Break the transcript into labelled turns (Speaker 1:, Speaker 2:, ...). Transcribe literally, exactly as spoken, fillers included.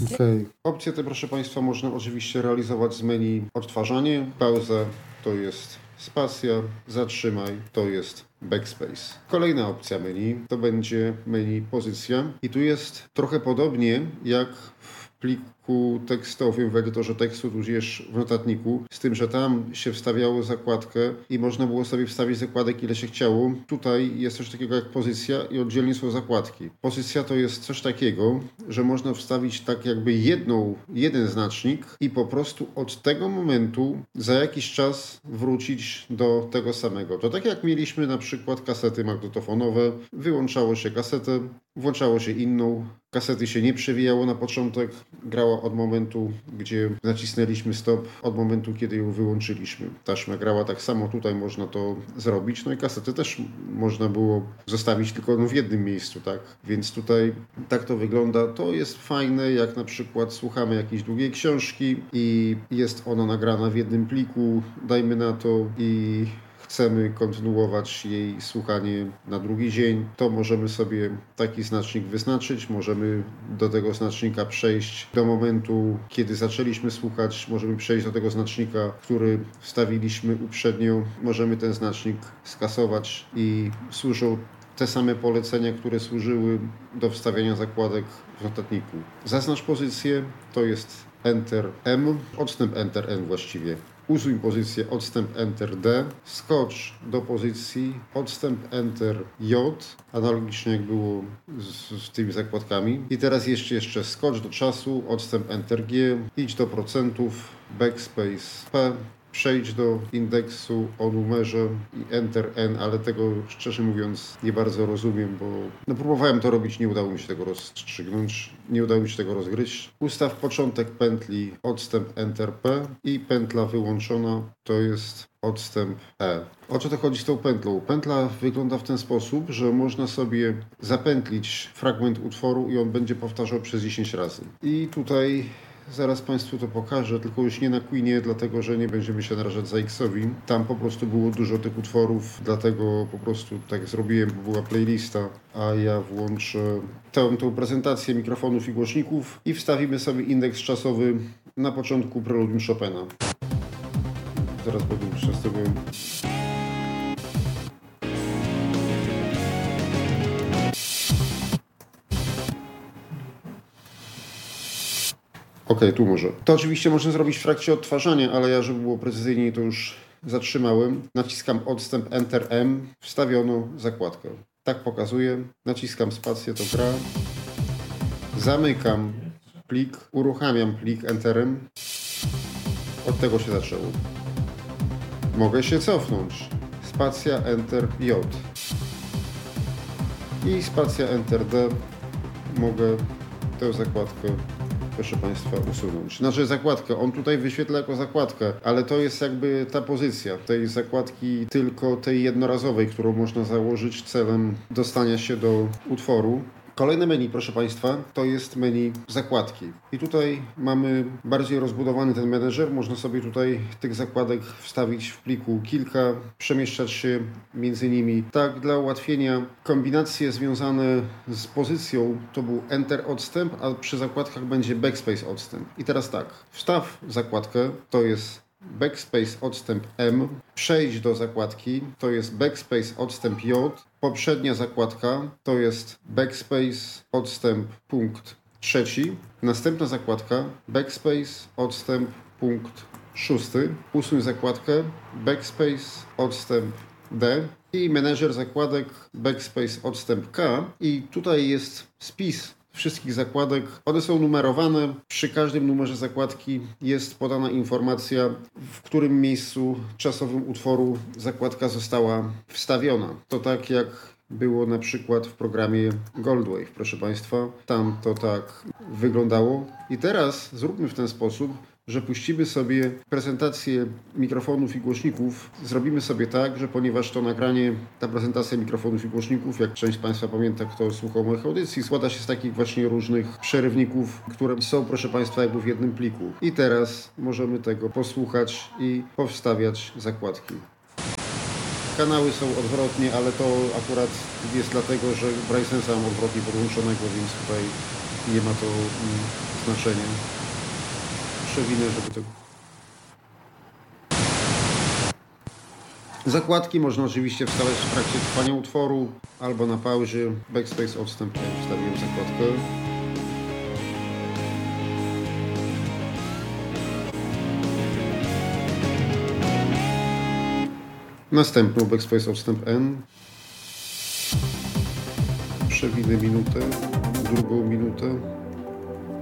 Speaker 1: Okay. Opcje te, proszę Państwa, można oczywiście realizować z menu odtwarzanie, pauza to jest spacja, zatrzymaj to jest backspace. Kolejna opcja menu to będzie menu pozycja i tu jest trochę podobnie jak w pliku tekstowym w edytorze tekstu, tudzież w notatniku, z tym, że tam się wstawiało zakładkę i można było sobie wstawić zakładek ile się chciało. Tutaj jest coś takiego jak pozycja i oddzielnie są zakładki. Pozycja to jest coś takiego, że można wstawić tak jakby jedną, jeden znacznik i po prostu od tego momentu za jakiś czas wrócić do tego samego. To tak jak mieliśmy na przykład kasety magnetofonowe, wyłączało się kasetę, włączało się inną, kasety się nie przewijało na początek, grała od momentu, gdzie nacisnęliśmy stop, od momentu, kiedy ją wyłączyliśmy. Taśma grała tak samo, tutaj można to zrobić, no i kasety też można było zostawić tylko w jednym miejscu, tak? Więc tutaj tak to wygląda. To jest fajne, jak na przykład słuchamy jakiejś długiej książki i jest ona nagrana w jednym pliku, dajmy na to, i chcemy kontynuować jej słuchanie na drugi dzień, to możemy sobie taki znacznik wyznaczyć, możemy do tego znacznika przejść do momentu, kiedy zaczęliśmy słuchać, możemy przejść do tego znacznika, który wstawiliśmy uprzednio, możemy ten znacznik skasować i służą te same polecenia, które służyły do wstawiania zakładek w notatniku. Zaznacz pozycję, to jest Enter M, odstęp Enter N właściwie. Usuń pozycję, odstęp Enter D, skocz do pozycji, odstęp Enter J, analogicznie jak było z, z tymi zakładkami. I teraz jeszcze, jeszcze skocz do czasu, odstęp Enter G, idź do procentów, backspace P, przejdź do indeksu o numerze i Enter N, ale tego szczerze mówiąc nie bardzo rozumiem, bo no, próbowałem to robić, nie udało mi się tego rozstrzygnąć, nie udało mi się tego rozgryźć. Ustaw początek pętli, odstęp Enter P i pętla wyłączona to jest odstęp E. O co to chodzi z tą pętlą? Pętla wygląda w ten sposób, że można sobie zapętlić fragment utworu i on będzie powtarzał przez dziesięć razy. I tutaj zaraz Państwu to pokażę, tylko już nie na Queenie, dlatego że nie będziemy się narażać za X-owi. Tam po prostu było dużo tych utworów, dlatego po prostu tak zrobiłem, bo była playlista, a ja włączę tę, tę prezentację mikrofonów i głośników i wstawimy sobie indeks czasowy na początku preludium Chopina. Zaraz powiem przez tego. Ok, tu może. To oczywiście można zrobić w trakcie odtwarzania, ale ja, żeby było precyzyjniej, to już zatrzymałem. Naciskam odstęp Enter M, wstawiono zakładkę. Tak pokazuję. Naciskam spację, to gra. Zamykam plik, uruchamiam plik Enterem. Od tego się zaczęło. Mogę się cofnąć. Spacja Enter J. I spacja Enter D. Mogę tę zakładkę, proszę Państwa, usunąć. Znaczy zakładkę, on tutaj wyświetla jako zakładkę, ale to jest jakby ta pozycja tej zakładki, tylko tej jednorazowej, którą można założyć celem dostania się do utworu. Kolejne menu, proszę Państwa, to jest menu zakładki. I tutaj mamy bardziej rozbudowany ten menedżer. Można sobie tutaj tych zakładek wstawić w pliku kilka, przemieszczać się między nimi. Tak, dla ułatwienia kombinacje związane z pozycją to był Enter odstęp, a przy zakładkach będzie Backspace odstęp. I teraz tak, wstaw zakładkę, to jest Backspace odstęp M, przejdź do zakładki, to jest Backspace odstęp J, poprzednia zakładka to jest Backspace odstęp punkt trzeci, następna zakładka Backspace odstęp punkt szósty, usuń zakładkę Backspace odstęp D i menedżer zakładek Backspace odstęp K i tutaj jest spis wszystkich zakładek. One są numerowane. Przy każdym numerze zakładki jest podana informacja, w którym miejscu czasowym utworu zakładka została wstawiona. To tak jak było na przykład w programie Goldwave, proszę Państwa. Tam to tak wyglądało. I teraz zróbmy w ten sposób, że puścimy sobie prezentację mikrofonów i głośników. Zrobimy sobie tak, że ponieważ to nagranie, ta prezentacja mikrofonów i głośników, jak część z Państwa pamięta, kto słuchał moich audycji, składa się z takich właśnie różnych przerywników, które są, proszę Państwa, jakby w jednym pliku. I teraz możemy tego posłuchać i powstawiać zakładki. Kanały są odwrotnie, ale to akurat jest dlatego, że Brainsensa mam odwrotnie podłączonego, więc tutaj nie ma to mm, znaczenia. Przewinę, żeby to... Zakładki można oczywiście wstawiać w trakcie trwania utworu albo na pauzie. Backspace odstęp, ja wstawiłem zakładkę. Następną backspace odstęp N. Przewinę minutę, drugą minutę.